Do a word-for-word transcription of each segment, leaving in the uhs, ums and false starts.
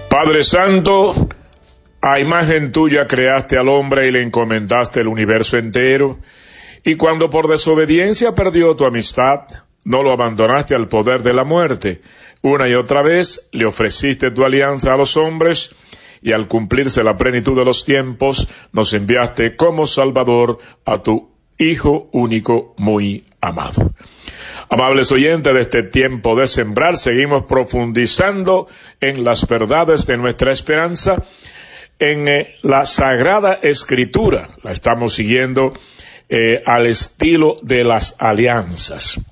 Padre Santo, a imagen tuya creaste al hombre y le encomendaste el universo entero, y cuando por desobediencia perdió tu amistad, no lo abandonaste al poder de la muerte. Una y otra vez le ofreciste tu alianza a los hombres, y al cumplirse la plenitud de los tiempos, nos enviaste como Salvador a tu Hijo único muy amado. Amables oyentes de este tiempo de sembrar, seguimos profundizando en las verdades de nuestra esperanza, en eh, la Sagrada Escritura. La estamos siguiendo eh, al estilo de las alianzas.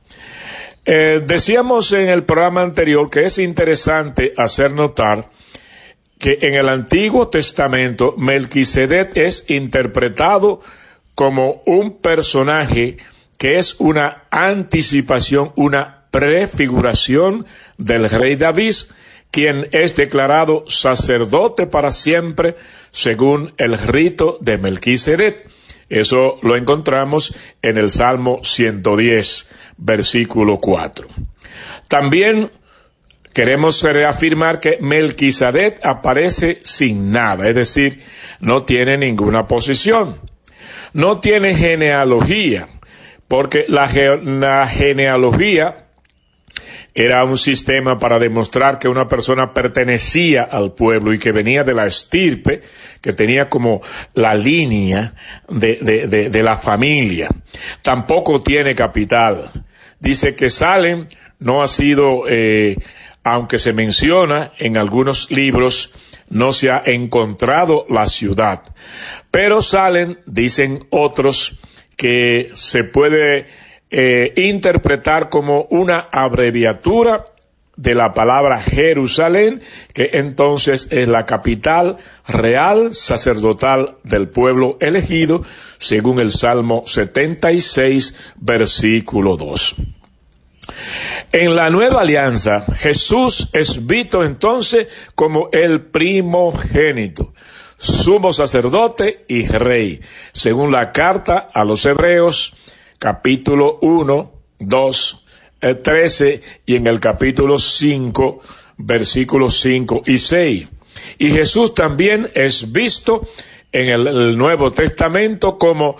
Eh, decíamos en el programa anterior que es interesante hacer notar que en el Antiguo Testamento Melquisedec es interpretado como un personaje que es una anticipación, una prefiguración del rey David, quien es declarado sacerdote para siempre según el rito de Melquisedec. Eso lo encontramos en el Salmo ciento diez, versículo cuatro. También queremos reafirmar que Melquisedec aparece sin nada, es decir, no tiene ninguna posición, no tiene genealogía, porque la, ge- la genealogía era un sistema para demostrar que una persona pertenecía al pueblo y que venía de la estirpe, que tenía como la línea de, de, de, de la familia. Tampoco tiene capital. Dice que Salem no ha sido, eh, aunque se menciona en algunos libros, no se ha encontrado la ciudad. Pero Salem, dicen otros, que se puede eh, interpretar como una abreviatura de la palabra Jerusalén, que entonces es la capital real sacerdotal del pueblo elegido, según el Salmo setenta y seis, versículo dos. En la nueva alianza, Jesús es visto entonces como el primogénito, sumo sacerdote y rey, según la carta a los Hebreos, capítulo uno, dos, trece, y en el capítulo cinco, versículos cinco y seis. Y Jesús también es visto en el, el Nuevo Testamento como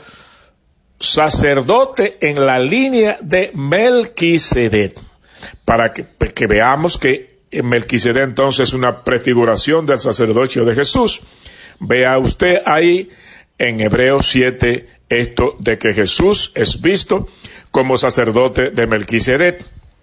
sacerdote en la línea de Melquisedec, para que, que veamos que Melquisedec entonces es una prefiguración del sacerdocio de Jesús. Vea usted ahí en Hebreos siete esto de que Jesús es visto como sacerdote de Melquisedec.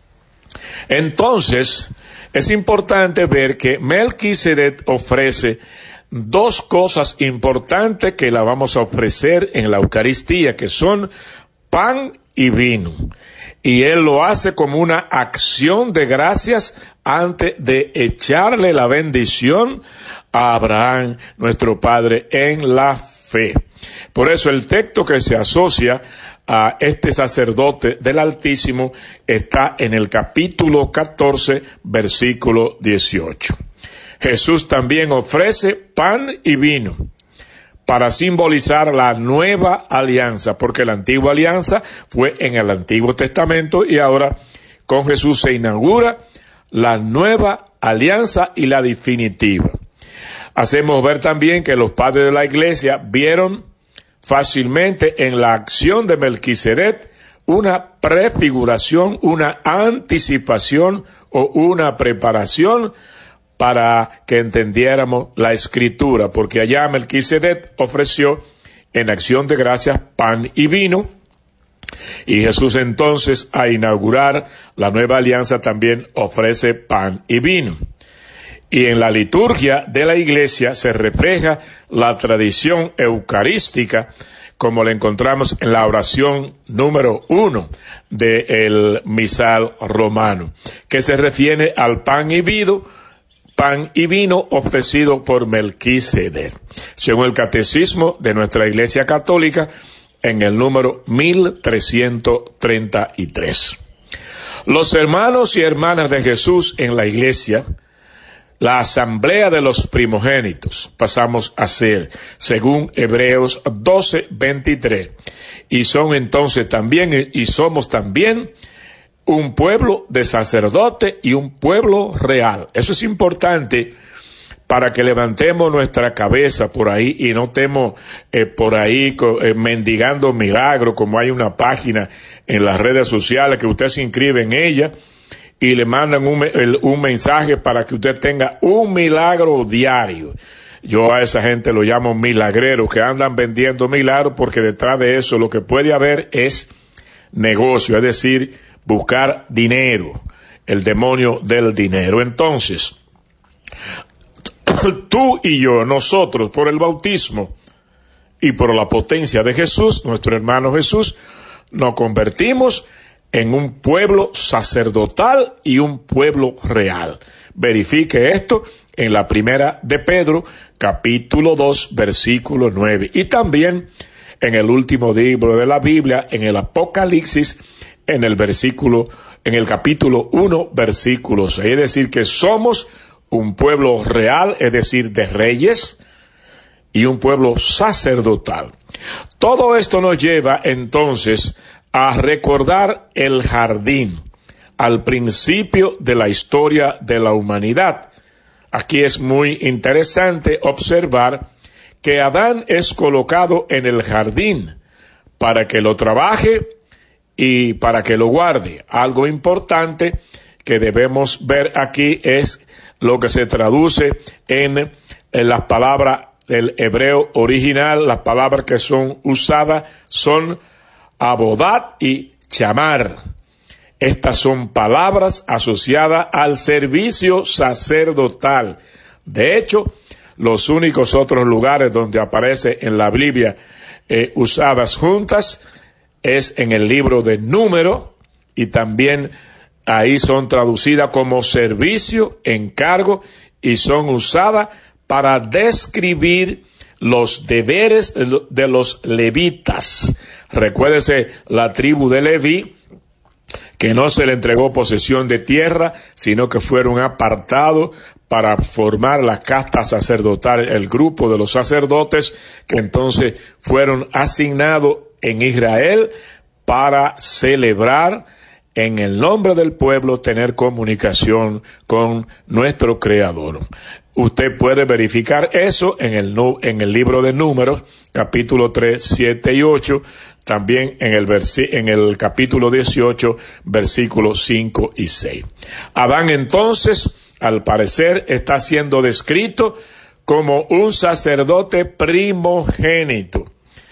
Entonces, es importante ver que Melquisedec ofrece dos cosas importantes que la vamos a ofrecer en la Eucaristía, que son pan y vino. Y él lo hace como una acción de gracias antes de echarle la bendición a Abraham, nuestro padre, en la fe. Por eso el texto que se asocia a este sacerdote del Altísimo está en el capítulo catorce, versículo dieciocho. Jesús también ofrece pan y vino para simbolizar la nueva alianza, porque la antigua alianza fue en el Antiguo Testamento y ahora con Jesús se inaugura la nueva alianza y la definitiva. Hacemos ver también que los padres de la Iglesia vieron fácilmente en la acción de Melquisedec una prefiguración, una anticipación o una preparación para que entendiéramos la Escritura, porque allá Melquisedec ofreció en acción de gracias pan y vino, y Jesús entonces, a inaugurar la nueva alianza, también ofrece pan y vino. Y en la liturgia de la Iglesia se refleja la tradición eucarística, como la encontramos en la oración número uno del misal romano, que se refiere al pan y vino, pan y vino ofrecido por Melquisedec, según el catecismo de nuestra Iglesia Católica, en el número mil trescientos treinta y tres. Los hermanos y hermanas de Jesús en la Iglesia, la asamblea de los primogénitos, pasamos a ser, según Hebreos doce, veintitrés, y son entonces también, y somos también, un pueblo de sacerdote y un pueblo real. Eso es importante para que levantemos nuestra cabeza por ahí y no estemos eh, por ahí eh, mendigando milagros, como hay una página en las redes sociales que usted se inscribe en ella y le mandan un, el, un mensaje para que usted tenga un milagro diario. Yo a esa gente lo llamo milagreros, que andan vendiendo milagros, porque detrás de eso lo que puede haber es negocio, es decir, buscar dinero, el demonio del dinero. Entonces, tú y yo, nosotros, por el bautismo y por la potencia de Jesús, nuestro hermano Jesús, nos convertimos en un pueblo sacerdotal y un pueblo real. Verifique esto en la primera de Pedro, capítulo dos, versículo nueve. Y también en el último libro de la Biblia, en el Apocalipsis, en el versículo, en el capítulo uno, versículo seis. Es decir, que somos un pueblo real, es decir, de reyes, y un pueblo sacerdotal. Todo esto nos lleva entonces a recordar el jardín, al principio de la historia de la humanidad. Aquí es muy interesante observar que Adán es colocado en el jardín para que lo trabaje y para que lo guarde. Algo importante que debemos ver aquí es lo que se traduce en, en las palabras del hebreo original. Las palabras que son usadas son abodad y chamar. Estas son palabras asociadas al servicio sacerdotal. De hecho, los únicos otros lugares donde aparece en la Biblia eh, usadas juntas es en el libro de Números, y también ahí son traducidas como servicio, encargo, y son usadas para describir los deberes de los levitas. Recuérdese la tribu de Leví, que no se le entregó posesión de tierra, sino que fueron apartados para formar la casta sacerdotal, el grupo de los sacerdotes que entonces fueron asignados en Israel para celebrar en el nombre del pueblo, tener comunicación con nuestro Creador. Usted puede verificar eso en el, en el libro de Números, capítulo tres, siete y ocho, también en el, versi, en el capítulo dieciocho, versículos cinco y seis. Adán entonces, al parecer, está siendo descrito como un sacerdote primogénito.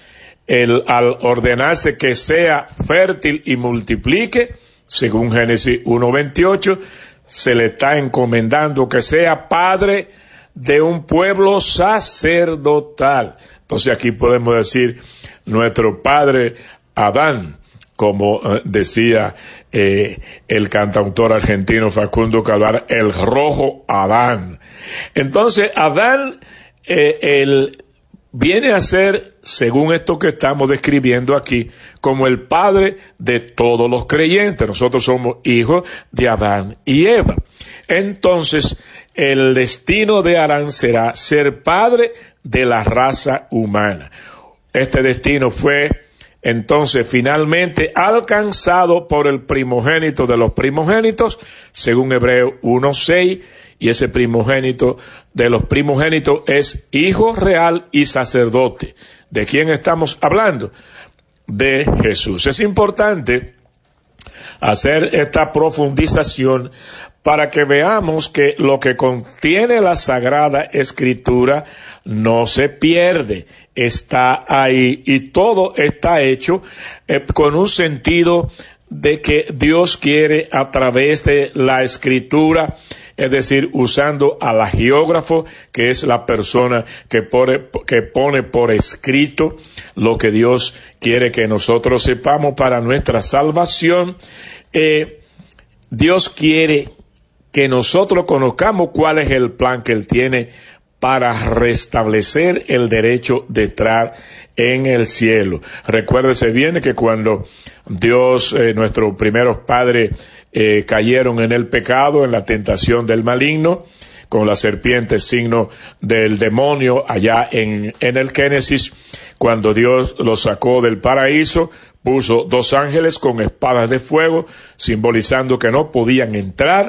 El, al ordenarse que sea fértil y multiplique, según Génesis uno veintiocho, se le está encomendando que sea padre de un pueblo sacerdotal. Entonces aquí podemos decir nuestro padre Adán, como eh, decía eh, el cantautor argentino Facundo Cabral, el rojo Adán. Entonces Adán, eh, el viene a ser, según esto que estamos describiendo aquí, como el padre de todos los creyentes. Nosotros somos hijos de Adán y Eva. Entonces, el destino de Adán será ser padre de la raza humana. Este destino fue, entonces, finalmente alcanzado por el primogénito de los primogénitos, según Hebreo uno seis, y ese primogénito de los primogénitos es hijo real y sacerdote. ¿De quién estamos hablando? De Jesús. Es importante hacer esta profundización para que veamos que lo que contiene la Sagrada Escritura no se pierde, está ahí, y todo está hecho eh, con un sentido de que Dios quiere, a través de la Escritura, es decir, usando al agiógrafo, que es la persona que pone, que pone por escrito lo que Dios quiere que nosotros sepamos para nuestra salvación. Eh, Dios quiere que nosotros conozcamos cuál es el plan que Él tiene para restablecer el derecho de entrar en el cielo. Recuérdese bien que cuando Dios, eh, nuestros primeros padres, eh, cayeron en el pecado, en la tentación del maligno, con la serpiente, signo del demonio, allá en, en el Génesis, cuando Dios los sacó del paraíso, puso dos ángeles con espadas de fuego, simbolizando que no podían entrar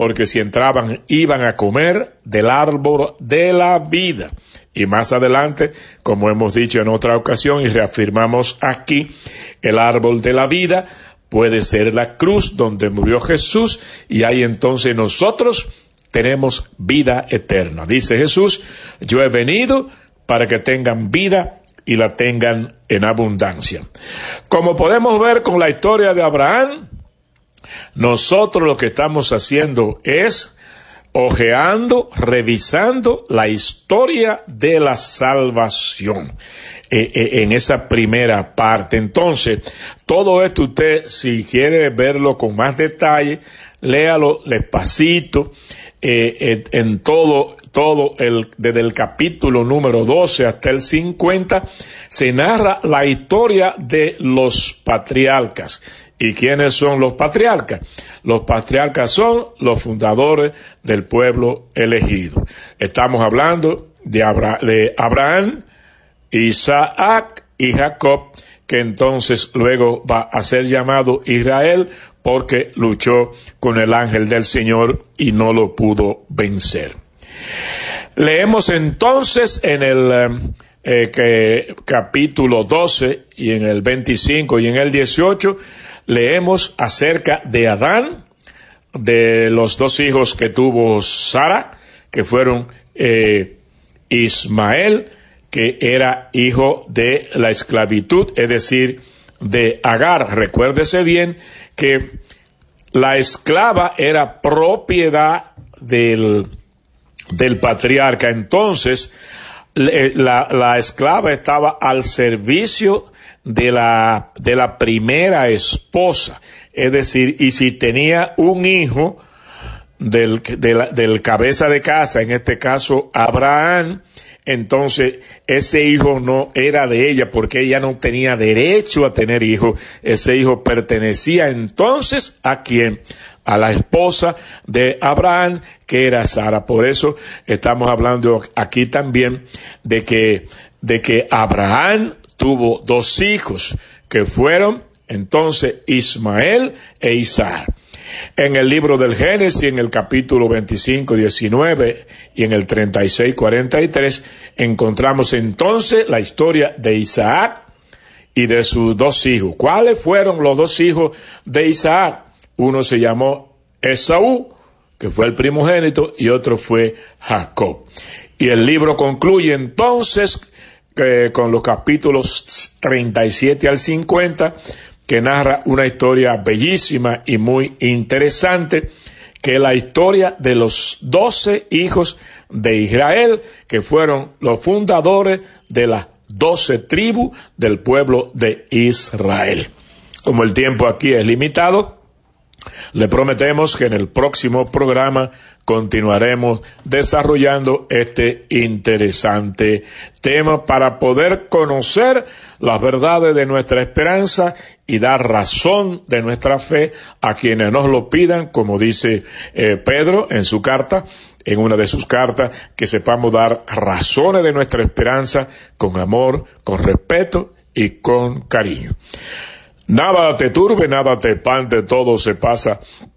porque si entraban iban a comer del árbol de la vida. Y más adelante, como hemos dicho en otra ocasión y reafirmamos aquí, el árbol de la vida puede ser la cruz donde murió Jesús, y ahí entonces nosotros tenemos vida eterna. Dice Jesús: yo he venido para que tengan vida y la tengan en abundancia. Como podemos ver con la historia de Abraham, nosotros lo que estamos haciendo es ojeando, revisando la historia de la salvación eh, eh, en esa primera parte. Entonces, todo esto usted, si quiere verlo con más detalle, léalo despacito, eh, eh, en todo, todo el, desde el capítulo número doce hasta el cincuenta, se narra la historia de los patriarcas. ¿Y quiénes son los patriarcas? Los patriarcas son los fundadores del pueblo elegido. Estamos hablando de, Abra- de Abraham, Isaac y Jacob, que entonces luego va a ser llamado Israel porque luchó con el ángel del Señor y no lo pudo vencer. Leemos entonces en el eh, que, capítulo doce y en el veinticinco y en el dieciocho, leemos acerca de Adán, de los dos hijos que tuvo Sara, que fueron eh, Ismael, que era hijo de la esclavitud, es decir, de Agar. Recuérdese bien que la esclava era propiedad del, del patriarca. Entonces, la, la esclava estaba al servicio de la, de la primera esposa. Es decir, y si tenía un hijo del, de la, del cabeza de casa, en este caso Abraham, entonces ese hijo no era de ella porque ella no tenía derecho a tener hijo. Ese hijo pertenecía entonces ¿a quién? A la esposa de Abraham, que era Sara. Por eso estamos hablando aquí también de que, de que Abraham tuvo dos hijos, que fueron entonces Ismael e Isaac. En el libro del Génesis, en el capítulo veinticinco, diecinueve y en el treinta y seis, cuarenta y tres, encontramos entonces la historia de Isaac y de sus dos hijos. ¿Cuáles fueron los dos hijos de Isaac? Uno se llamó Esaú, que fue el primogénito, y otro fue Jacob. Y el libro concluye entonces eh, con los capítulos treinta y siete al cincuenta, que narra una historia bellísima y muy interesante, que es la historia de los doce hijos de Israel, que fueron los fundadores de las doce tribus del pueblo de Israel. Como el tiempo aquí es limitado, le prometemos que en el próximo programa continuaremos desarrollando este interesante tema para poder conocer las verdades de nuestra esperanza y dar razón de nuestra fe a quienes nos lo pidan, como dice eh, Pedro en su carta, en una de sus cartas, que sepamos dar razones de nuestra esperanza con amor, con respeto y con cariño. Nada te turbe, nada te espante, todo se pasa.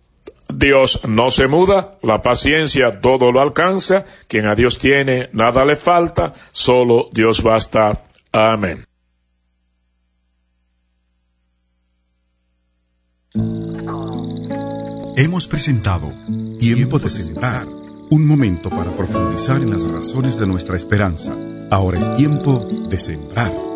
Dios no se muda, la paciencia todo lo alcanza. Quien a Dios tiene, nada le falta, solo Dios basta. Amén. Hemos presentado Tiempo de Sembrar, un momento para profundizar en las razones de nuestra esperanza. Ahora es tiempo de sembrar.